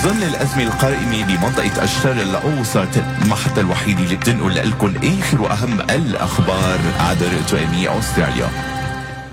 ظل الأزمة القائمة بمنطقة الشرق الأوسط، المحطة الوحيدة اللي بتنقل لكم آخر وأهم الأخبار عبر تؤمي أستراليا.